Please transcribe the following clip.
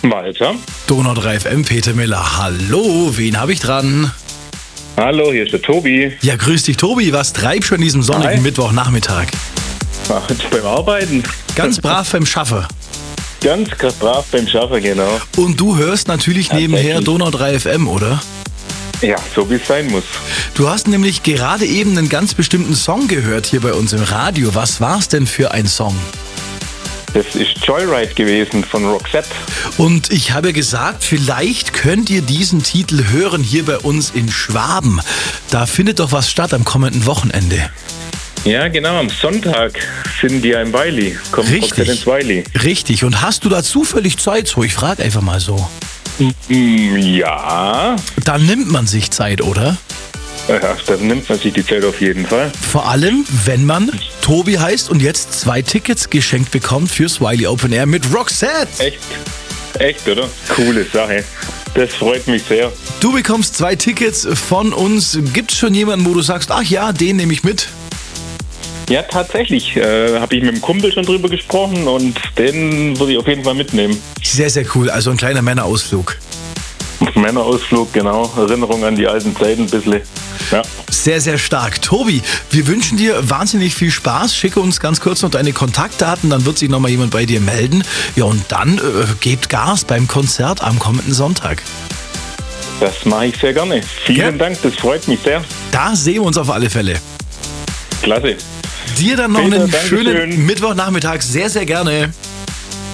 Walter. Donau 3 FM, Peter Miller. Hallo, wen habe ich dran? Hallo, hier ist der Tobi. Ja, grüß dich, Tobi. Was treibst du an diesem sonnigen Hi. Mittwochnachmittag? Jetzt beim Arbeiten. Ganz brav beim Schaffen. Ganz brav beim Schaffen, genau. Und du hörst natürlich nebenher Tatsächlich. Donau 3 FM, oder? Ja, so wie es sein muss. Du hast nämlich gerade eben einen ganz bestimmten Song gehört hier bei uns im Radio. Was war's denn für ein Song? Das ist Joyride gewesen von Roxette. Und ich habe gesagt, vielleicht könnt ihr diesen Titel hören hier bei uns in Schwaben. Da findet doch was statt am kommenden Wochenende. Ja, genau, am Sonntag sind die ja im Weili. Kommt Roxette ins Weili. Richtig. Und hast du da zufällig Zeit? So, ich frage einfach mal so. Ja. Dann nimmt man sich Zeit, oder? Ja, dann nimmt man sich die Zeit auf jeden Fall. Vor allem, wenn man Tobi heißt und jetzt 2 Tickets geschenkt bekommt fürs Wiley Open Air mit Roxette. Echt, oder? Coole Sache. Das freut mich sehr. Du bekommst 2 Tickets von uns. Gibt's schon jemanden, wo du sagst, ach ja, den nehme ich mit? Ja, tatsächlich. Habe ich mit dem Kumpel schon drüber gesprochen und den würde ich auf jeden Fall mitnehmen. Sehr, sehr cool. Also ein kleiner Männerausflug. Männerausflug, genau. Erinnerung an die alten Zeiten ein bisschen. Ja. Sehr, sehr stark. Tobi, wir wünschen dir wahnsinnig viel Spaß. Schicke uns ganz kurz noch deine Kontaktdaten, dann wird sich nochmal jemand bei dir melden. Ja, und dann gebt Gas beim Konzert am kommenden Sonntag. Das mache ich sehr gerne. Vielen Dank, das freut mich sehr. Da sehen wir uns auf alle Fälle. Klasse. Dir dann noch Peter, einen schönen Dankeschön. Mittwochnachmittag. Sehr, sehr gerne.